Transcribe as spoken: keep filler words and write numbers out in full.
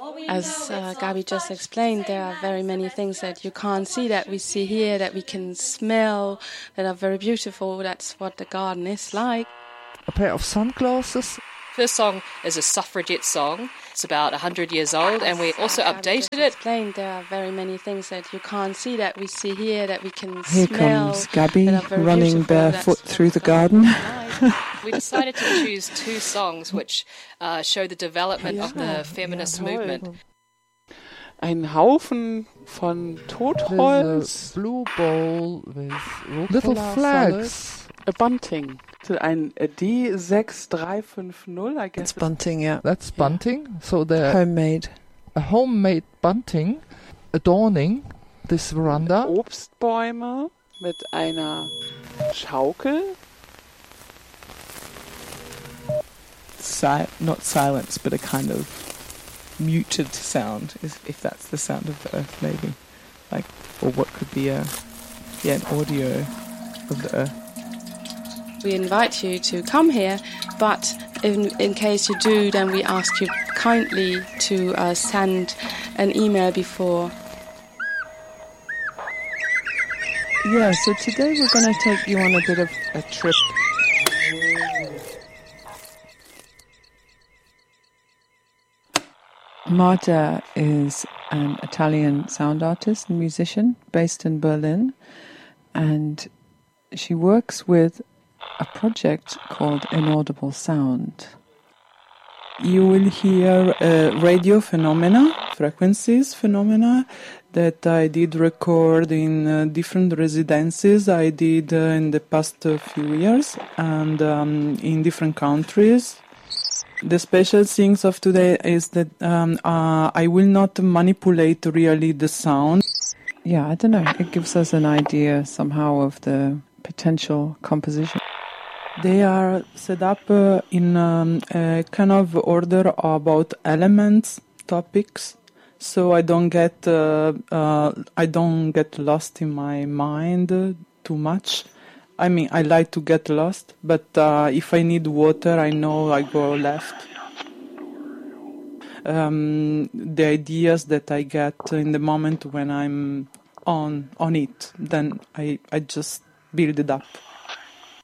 As uh, Gabi just explained, there are very many things that you can't see that we see here, that we can smell, that are very beautiful. That's what the garden is like. A pair of sunglasses. First song is a suffragette song. It's about one hundred years old, and we also updated it. Explained, there are very many things that you can't see that we see here, that we can here smell. Here comes Gabi running barefoot through the garden. We decided to choose two songs which uh, show the development of the feminist movement. Ein Haufen von Totholz. A blue bowl with little flags. A bunting. Ein D six three five zero, I guess. That's bunting, yeah. That's bunting. Yeah. So they're homemade. A homemade bunting adorning this veranda. Obstbäume mit einer Schaukel. Si- not silence, but a kind of muted sound, if that's the sound of the earth, maybe. Like, or what could be a, yeah, an audio of the earth. We invite you to come here, but in, in case you do, then we ask you kindly to uh, send an email before. Yeah, so today we're going to take you on a bit of a trip. Marta is an Italian sound artist and musician based in Berlin, and she works with a project called Inaudible Sound. You will hear uh, radio phenomena, frequencies phenomena, that I did record in uh, different residencies I did uh, in the past uh, few years and um, in different countries. The special things of today is that um, uh, I will not manipulate really the sound. Yeah, I don't know. It gives us an idea somehow of the potential composition. They are set up uh, in um, a kind of order about elements, topics, so I don't get uh, uh, I don't get lost in my mind uh, too much. I mean, I like to get lost, but uh, if I need water, I know I go left. Um, the ideas that I get in the moment when I'm on on it, then I I just build it up.